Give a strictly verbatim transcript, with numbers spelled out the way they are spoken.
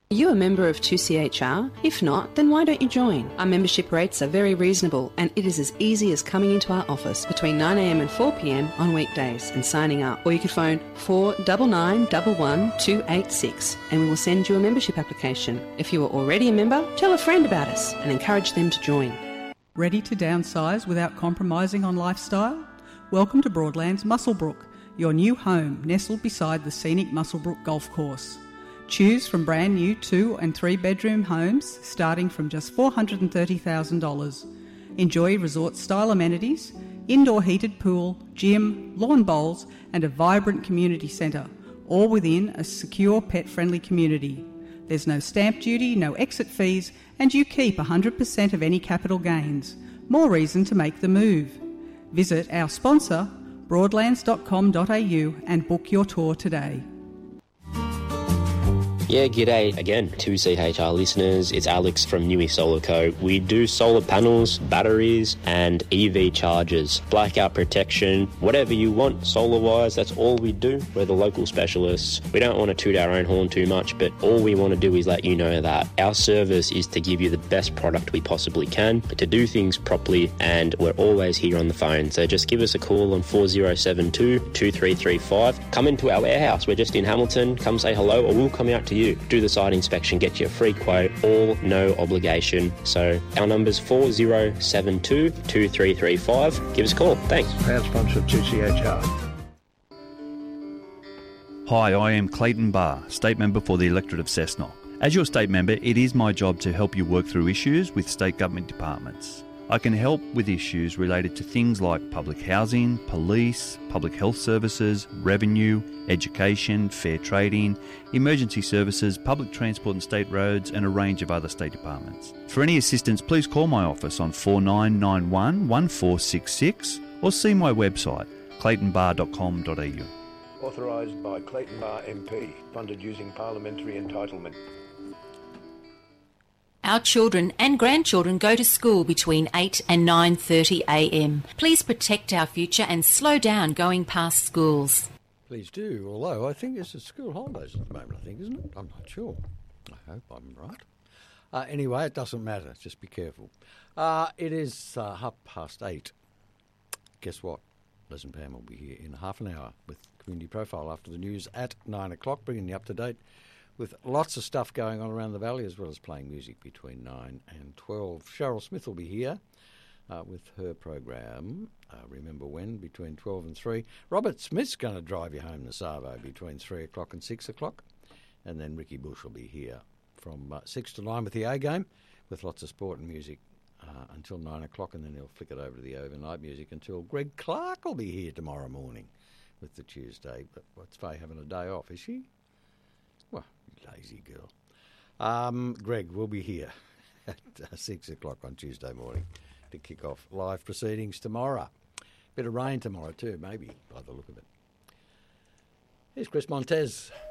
Are you a member of two C H R? If not, then why don't you join? Our membership rates are very reasonable and it is as easy as coming into our office between nine a m and four p m on weekdays and signing up. Or you could phone four nine nine one one two eight six and we will send you a membership application. If you are already a member, tell a friend about us and encourage them to join. Ready to downsize without compromising on lifestyle? Welcome to Broadlands Muswellbrook, your new home nestled beside the scenic Muswellbrook Golf Course. Choose from brand new two and three bedroom homes starting from just four hundred thirty thousand dollars. Enjoy resort style amenities, indoor heated pool, gym, lawn bowls and a vibrant community centre, all within a secure pet friendly community. There's no stamp duty, no exit fees and you keep one hundred percent of any capital gains. More reason to make the move. Visit our sponsor broadlands dot com dot a u and book your tour today. Yeah, g'day again, two C H R listeners. It's Alex from Newey Solar Co. We do solar panels, batteries and E V chargers, blackout protection, whatever you want solar-wise, that's all we do. We're the local specialists. We don't want to toot our own horn too much, but all we want to do is let you know that our service is to give you the best product we possibly can, to do things properly, and we're always here on the phone. So just give us a call on four oh seven two, two three three five. Come into our warehouse. We're just in Hamilton. Come say hello or we'll come out to you. Do the site inspection, get you a free quote, all no obligation. So our number's four oh seven two, two three three five. Give us a call. Thanks. Proud sponsor of two C H R. Hi, I am Clayton Barr, State Member for the electorate of Cessnock. As your State Member, it is my job to help you work through issues with state government departments. I can help with issues related to things like public housing, police, public health services, revenue, education, fair trading, emergency services, public transport and state roads, and a range of other state departments. For any assistance, please call my office on four nine nine one, one four six six or see my website, clayton bar dot com dot a u. Authorised by Clayton Barr M P, funded using parliamentary entitlement. Our children and grandchildren go to school between eight and nine thirty a m. Please protect our future and slow down going past schools. Please do, although I think it's a school holidays at the moment, I think, isn't it? I'm not sure. I hope I'm right. Uh, anyway, it doesn't matter. Just be careful. Uh, it is uh, half past eight. Guess what? Les and Pam will be here in half an hour with Community Profile after the news at nine o'clock, bringing you up to date with lots of stuff going on around the valley, as well as playing music between nine and twelve. Cheryl Smith will be here uh, with her program, uh, Remember When, between twelve and three. Robert Smith's going to drive you home the Savo between three o'clock and six o'clock. And then Ricky Bush will be here from uh, six to nine with the A-game, with lots of sport and music uh, until nine o'clock, and then he'll flick it over to the overnight music until Greg Clark will be here tomorrow morning with the Tuesday. But what's Faye having a day off, is she? Well, lazy girl. Um, Greg will be here at uh, six o'clock on Tuesday morning to kick off live proceedings tomorrow. Bit of rain tomorrow too, maybe, by the look of it. Here's Chris Montez.